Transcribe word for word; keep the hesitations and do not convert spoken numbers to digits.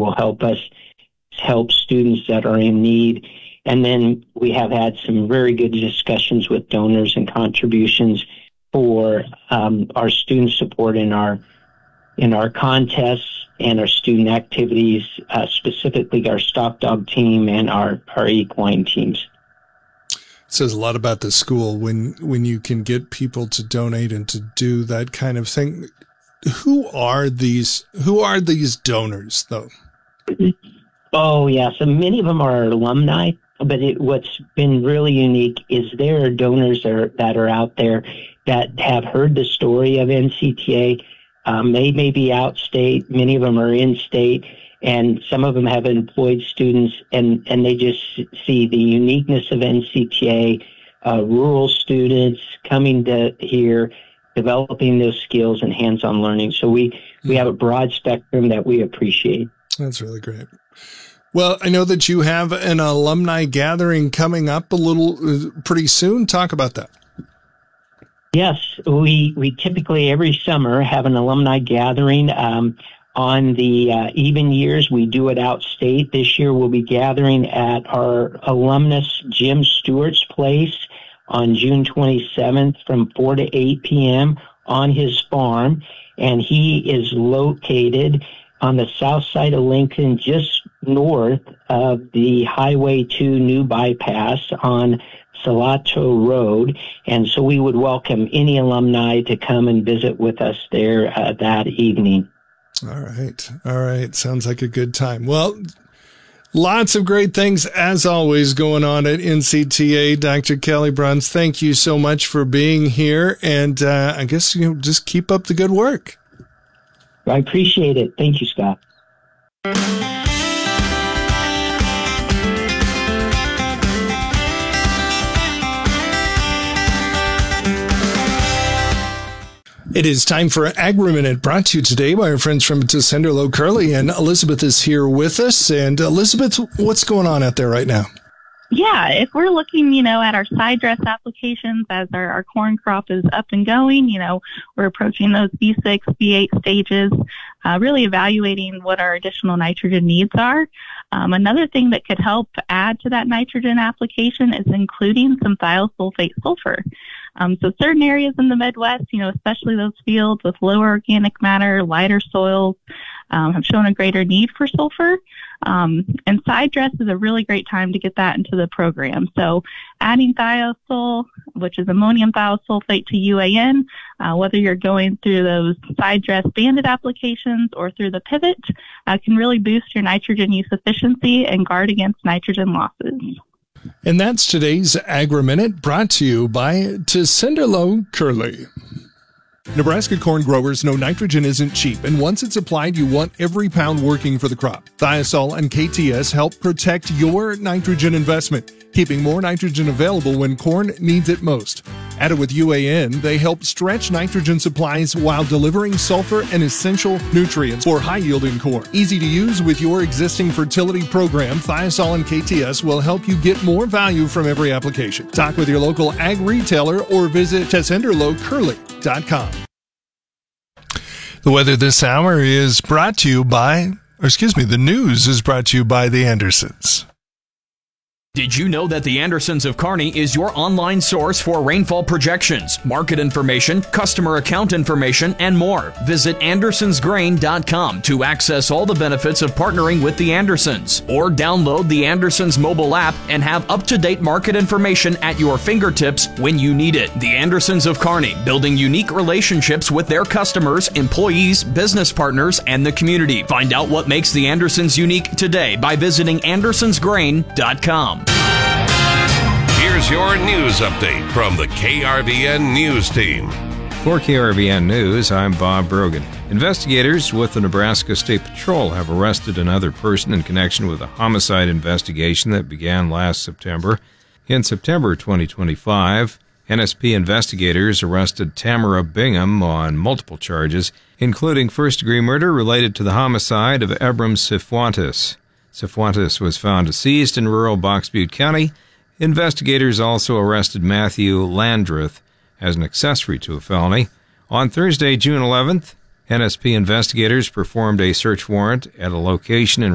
will help us help students that are in need. And then we have had some very good discussions with donors and contributions for um, our student support in our in our contests and our student activities, uh, specifically our stock dog team and our, our equine teams. It says a lot about the school when when you can get people to donate and to do that kind of thing. Who are these? Who are these donors, though? Oh, yeah. So many of them are alumni, but it, what's been really unique is there are donors that are, that are out there that have heard the story of N C T A. Um, they may be outstate. Many of them are in-state, and some of them have employed students, and, and they just see the uniqueness of N C T A, uh, rural students coming to here, developing those skills and hands-on learning. So we, we have a broad spectrum that we appreciate. That's really great. Well, I know that you have an alumni gathering coming up a little uh, pretty soon. Talk about that. Yes, we we typically every summer have an alumni gathering. Um, on the uh, even years, we do it outstate. This year, we'll be gathering at our alumnus Jim Stewart's place on June twenty-seventh from four to eight p.m. on his farm. And he is located on the south side of Lincoln, just north of the Highway two new bypass on Salato Road. And so we would welcome any alumni to come and visit with us there uh, that evening. All right. All right. Sounds like a good time. Well, lots of great things, as always, going on at N C T A. Doctor Kelly Bruns, thank you so much for being here. And uh, I guess you know, just keep up the good work. I appreciate it. Thank you, Scott. It is time for Agri-Minute, brought to you today by our friends from Tessenderlo Curly, and Elizabeth is here with us. And Elizabeth, what's going on out there right now? Yeah, if we're looking, you know, at our side dress applications as our, our corn crop is up and going, you know, we're approaching those B six, B eight stages, uh, really evaluating what our additional nitrogen needs are. Um, another thing that could help add to that nitrogen application is including some thiosulfate sulfur. Um, so certain areas in the Midwest, you know, especially those fields with lower organic matter, lighter soils, um, have shown a greater need for sulfur. Um, and side dress is a really great time to get that into the program. So adding thiosul, which is ammonium thiosulfate to U A N, uh, whether you're going through those side dress banded applications or through the pivot, uh, can really boost your nitrogen use efficiency and guard against nitrogen losses. And that's today's Agri-Minute, brought to you by Tessenderlo Curly. Nebraska corn growers know nitrogen isn't cheap, and once it's applied, you want every pound working for the crop. Thiosol and K T S help protect your nitrogen investment, keeping more nitrogen available when corn needs it most. Added with U A N, they help stretch nitrogen supplies while delivering sulfur and essential nutrients for high-yielding corn. Easy to use with your existing fertility program, Thiosol and K T S will help you get more value from every application. Talk with your local ag retailer or visit Tessenderlo Curly dot com. The weather this hour is brought to you by, or excuse me, the news is brought to you by the Andersons. Did you know that the Andersons of Kearney is your online source for rainfall projections, market information, customer account information, and more? Visit Andersons Grain dot com to access all the benefits of partnering with the Andersons, or download the Andersons mobile app and have up-to-date market information at your fingertips when you need it. The Andersons of Kearney, building unique relationships with their customers, employees, business partners, and the community. Find out what makes the Andersons unique today by visiting Andersons Grain dot com. Here's your news update from the K R V N News Team. For K R V N News, I'm Bob Brogan. Investigators with the Nebraska State Patrol have arrested another person in connection with a homicide investigation that began last September. In September twenty twenty-five, N S P investigators arrested Tamara Bingham on multiple charges, including first-degree murder related to the homicide of Abram Cifuentes. Cifuentes was found deceased in rural Box Butte County. Investigators also arrested Matthew Landreth as an accessory to a felony. On Thursday, June eleventh, N S P investigators performed a search warrant at a location in